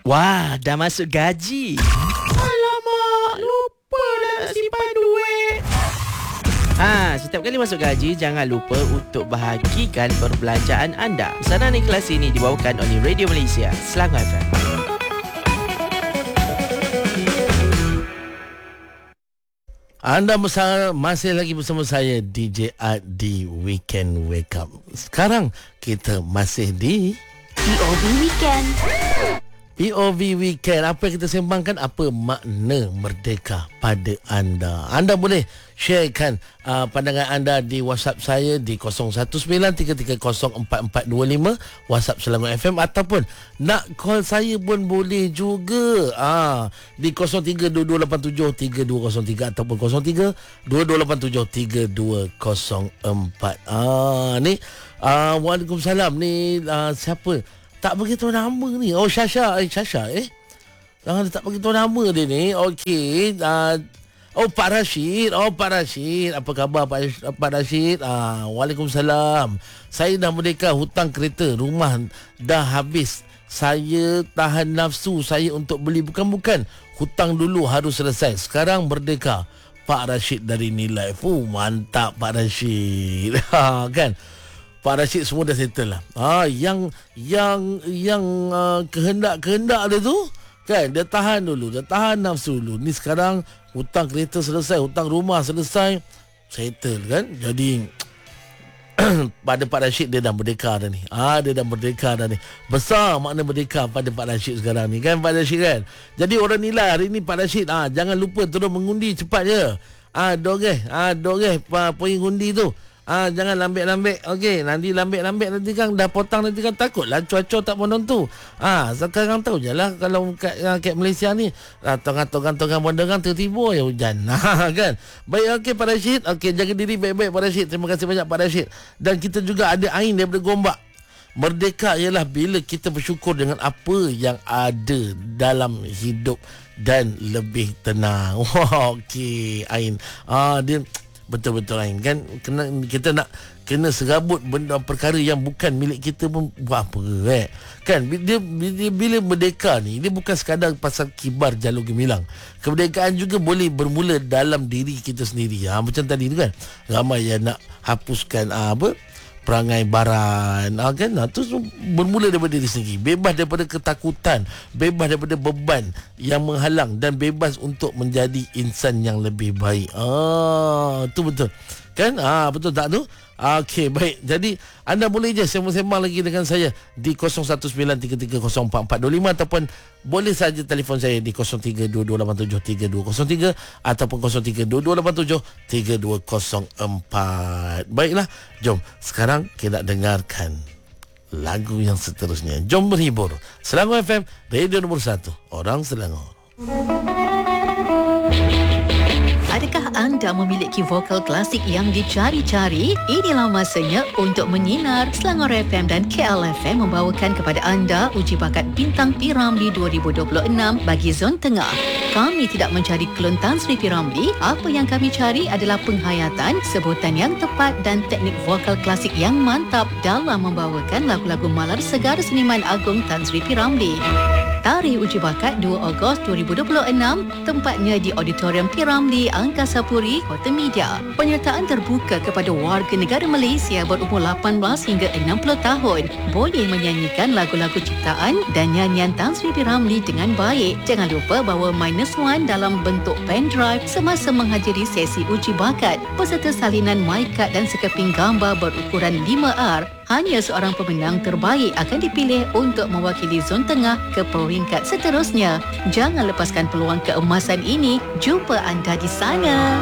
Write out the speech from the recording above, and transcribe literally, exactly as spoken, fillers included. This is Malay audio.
Wah, dah masuk gaji. Alamak, lupa nak simpan duit. Ha, setiap kali masuk gaji, jangan lupa untuk bahagikan perbelanjaan anda. Pesanan ikhlas ini dibawakan oleh Radio Malaysia, Selangor F M. Anda bersama, masih lagi bersama saya D J Art di Weekend Wake Up. Sekarang kita masih di P O V Weekend. P O V Weekend. Apa yang kita sembangkan, apa makna merdeka pada anda. Anda boleh sharekan uh, pandangan anda di WhatsApp saya di kosong satu sembilan tiga tiga kosong empat empat dua lima, WhatsApp Selangor F M, ataupun nak call saya pun boleh juga ah di kosong tiga dua dua lapan tujuh tiga dua kosong tiga ataupun kosong tiga dua dua lapan tujuh tiga dua kosong empat. Ah ni ah Waalaikumsalam ni ah, siapa? Tak beritahu nama ni. Oh, Syasha. Eh, Syasha eh. Ah, dia tak beritahu nama dia ni. Okey. Ah, oh, Pak Rashid. Oh, Pak Rashid. Apa khabar Pak, Pak Rashid? Ah, Waalaikumsalam. Saya dah merdeka, hutang kereta, rumah dah habis. Saya tahan nafsu saya untuk beli. Bukan-bukan. Hutang dulu harus selesai. Sekarang merdeka. Pak Rashid dari Nilai. Fuh, mantap Pak Rashid. Ha, kan? Pak Rashid semua dah settle lah. Ha, yang yang yang uh, kehendak-kehendak dia tu kan, dia tahan dulu, dia tahan nafsu dulu. Ni sekarang hutang kereta selesai, hutang rumah selesai, settle kan. Jadi pada Pak Rashid dia dah merdeka dah ni. Ah, dia dah merdeka dah ni. Besar makna merdeka pada Pak Rashid sekarang ni kan, Pak Rashid kan. Jadi orang nilai hari ni Pak Rashid, ah jangan lupa terus mengundi cepat je. Ah doreh, ah doreh poin undi tu. Ah, jangan lambik-lambik. Okey, nanti lambik-lambik nanti kan dah potong nanti kan takutlah cuaca tak menentu. Ah, sekarang tahu je lah kalau kat, kat Malaysia ni ah, tengah-tengah benda kan tiba-tiba ya hujan. Nah, kan. Baik, okey Pak Rashid. Okey, jaga diri baik-baik Pak Rashid. Terima kasih banyak Pak Rashid. Dan kita juga ada Ain daripada Gombak. Merdeka ialah bila kita bersyukur dengan apa yang ada dalam hidup dan lebih tenang. Wah, okey Ain. Ah, dia betul-betul Ain kan, kena kita nak kena serabut benda perkara yang bukan milik kita pun buat apa eh? Kan dia, dia bila merdeka ni dia bukan sekadar pasal kibar jalur gemilang. Kemerdekaan juga boleh bermula dalam diri kita sendiri. Ha, macam tadi tu kan, ramai yang nak hapuskan ha, apa perangai baran, ha, kan ha, tu bermula daripada diri sendiri, bebas daripada ketakutan, bebas daripada beban yang menghalang dan bebas untuk menjadi insan yang lebih baik. Ah, tu betul kan? Ah, betul tak tu? Okey, baik. Jadi anda boleh je sembang-sembang lagi dengan saya di kosong satu sembilan tiga tiga kosong empat empat dua lima, ataupun boleh saja telefon saya di kosong tiga dua dua lapan tujuh tiga dua kosong tiga ataupun kosong tiga dua dua lapan tujuh tiga dua kosong empat. Baiklah, jom sekarang kita dengarkan lagu yang seterusnya. Jom berhibur. Selangor F M, radio nombor satu, orang Selangor. Adakah anda memiliki vokal klasik yang dicari-cari? Inilah masanya untuk menyinar. Selangor F M dan K L F M membawakan kepada anda uji bakat bintang P Ramlee dua ribu dua puluh enam bagi Zon Tengah. Kami tidak mencari klon Tan Sri P Ramlee. Apa yang kami cari adalah penghayatan, sebutan yang tepat dan teknik vokal klasik yang mantap dalam membawakan lagu-lagu malar segar seniman agung Tan Sri P Ramlee. Tarikh uji bakat dua Ogos dua ribu dua puluh enam, tempatnya di Auditorium P Ramlee, Angkasa Puri, Kota Media. Penyertaan terbuka kepada warga negara Malaysia berumur lapan belas hingga enam puluh tahun. Boleh menyanyikan lagu-lagu ciptaan dan nyanyian Tan Sri P Ramlee dengan baik. Jangan lupa bawa minus one dalam bentuk pen drive semasa menghadiri sesi uji bakat. Peserta salinan mic card dan sekeping gambar berukuran lima R. Hanya seorang pemenang terbaik akan dipilih untuk mewakili Zon Tengah ke peringkat seterusnya. Jangan lepaskan peluang keemasan ini. Jumpa anda di sana.